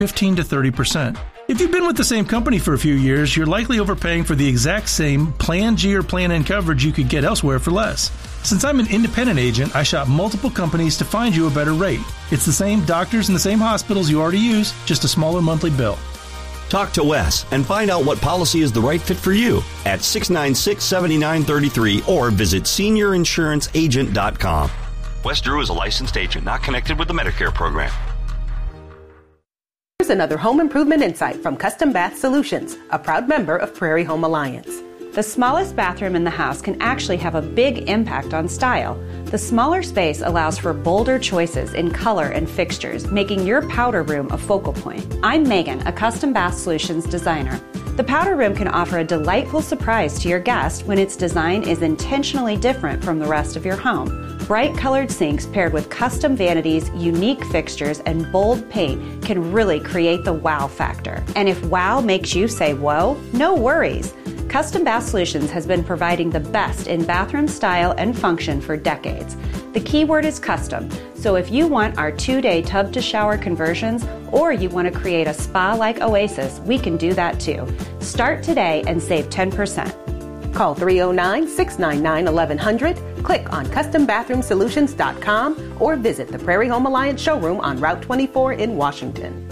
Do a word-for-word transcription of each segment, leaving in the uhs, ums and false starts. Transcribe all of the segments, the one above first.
fifteen to thirty percent. If you've been with the same company for a few years, you're likely overpaying for the exact same Plan G or Plan N coverage you could get elsewhere for less. Since I'm an independent agent, I shop multiple companies to find you a better rate. It's the same doctors and the same hospitals you already use, just a smaller monthly bill. Talk to Wes and find out what policy is the right fit for you at six nine six, seven nine three three or visit senior insurance agent dot com. Wes Drew is a licensed agent not connected with the Medicare program. Here's another home improvement insight from Custom Bath Solutions, a proud member of Prairie Home Alliance. The smallest bathroom in the house can actually have a big impact on style. The smaller space allows for bolder choices in color and fixtures, making your powder room a focal point. I'm Megan, a Custom Bath Solutions designer. The powder room can offer a delightful surprise to your guest when its design is intentionally different from the rest of your home. Bright colored sinks paired with custom vanities, unique fixtures, and bold paint can really create the wow factor. And if wow makes you say whoa, no worries. Custom Bath Solutions has been providing the best in bathroom style and function for decades. The key word is custom, so if you want our two-day tub-to-shower conversions or you want to create a spa-like oasis, we can do that too. Start today and save ten percent. Call three oh nine, six nine nine, eleven hundred, click on custom bathroom solutions dot com, or visit the Prairie Home Alliance showroom on Route twenty-four in Washington.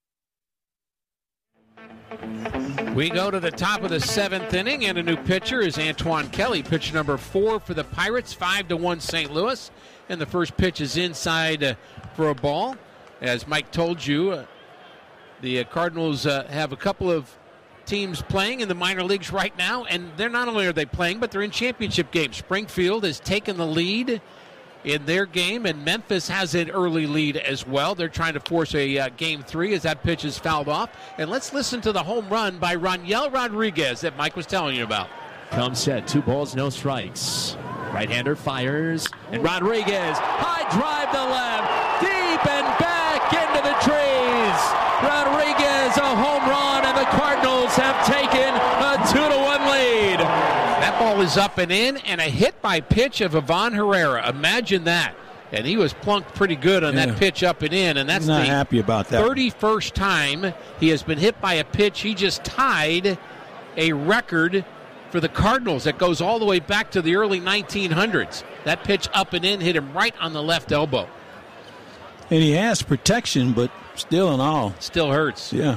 We go to the top of the seventh inning, and a new pitcher is Antoine Kelly, pitcher number four for the Pirates, five to one Saint Louis. And the first pitch is inside uh, for a ball. As Mike told you, uh, the uh, Cardinals uh, have a couple of teams playing in the minor leagues right now, and they're not only are they playing, but they're in championship games. Springfield has taken the lead in their game, and Memphis has an early lead as well. They're trying to force a uh, game three as that pitch is fouled off. And let's listen to the home run by Raniel Rodriguez that Mike was telling you about. Come set, two balls, no strikes. Right-hander fires, and Rodriguez, high drive to left, deep and back into the trees. Rodriguez, a home run, and the Cardinals have taken a two to one lead. That ball is up and in, and a hit by pitch of Ivan Herrera. Imagine that. And he was plunked pretty good on yeah. that pitch up and in, and that's He's not the happy about that. thirty-first time he has been hit by a pitch. He just tied a record for the Cardinals that goes all the way back to the early nineteen hundreds. That pitch up and in hit him right on the left elbow. And he has protection, but still in all. Still hurts. Yeah.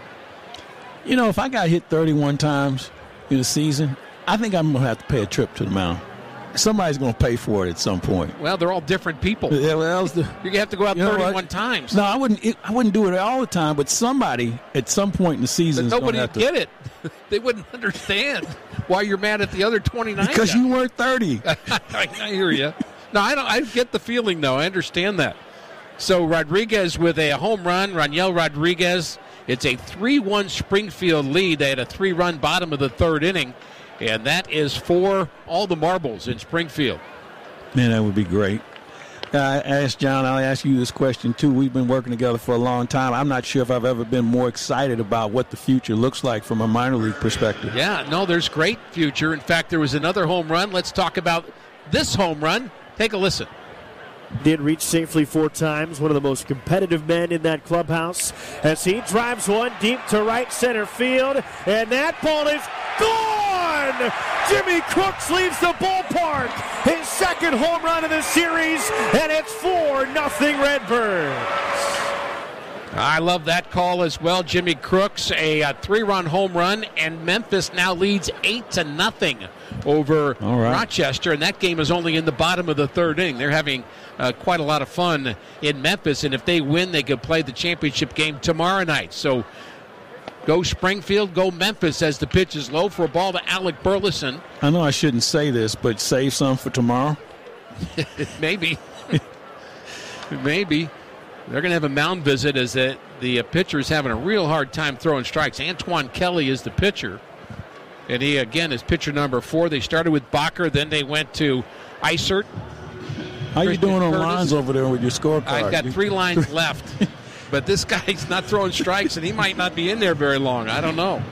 You know, if I got hit thirty-one times in a season, I think I'm going to have to pay a trip to the mound. Somebody's going to pay for it at some point. Well, they're all different people. Yeah, well, the, You're going to have to go out you know thirty-one what? times. No, I wouldn't it, I wouldn't do it all the time, but somebody at some point in the season But is nobody going would to get it. They wouldn't understand why you're mad at the other twenty-nine. Because you weren't thirty. I hear you. No, I don't. I get the feeling, though. I understand that. So Rodriguez with a home run. Raniel Rodriguez. It's a three one Springfield lead. They had a three-run bottom of the third inning, and that is for all the marbles in Springfield. Man, that would be great. Uh, I asked John, I'll ask you this question, too. We've been working together for a long time. I'm not sure if I've ever been more excited about what the future looks like from a minor league perspective. Yeah, no, there's great future. In fact, there was another home run. Let's talk about this home run. Take a listen. Did reach safely four times, one of the most competitive men in that clubhouse, as he drives one deep to right center field, and that ball is gone! Jimmy Crooks leaves the ballpark, his second home run of the series, and it's four nothing Redbirds. I love that call as well. Jimmy Crooks, a, a three-run home run, and Memphis now leads eight to nothing over right. Rochester, and that game is only in the bottom of the third inning. They're having uh, quite a lot of fun in Memphis, and if they win, they could play the championship game tomorrow night. So go Springfield, go Memphis as the pitch is low for a ball to Alec Burleson. I know I shouldn't say this, but save some for tomorrow. Maybe. Maybe. They're going to have a mound visit as the, the uh, pitcher is having a real hard time throwing strikes. Antoine Kelly is the pitcher. And he, again, is pitcher number four. They started with Bacher, then they went to Isert. How Christian you doing on Curtis. lines over there with your scorecard? I've got three lines left. But this guy's not throwing strikes, and he might not be in there very long. I don't know.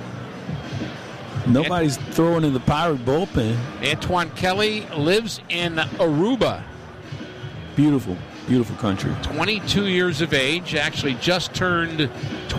Nobody's Ant- throwing in the Pirate bullpen. Antoine Kelly lives in Aruba. Beautiful. Beautiful country. twenty-two years of age, actually just turned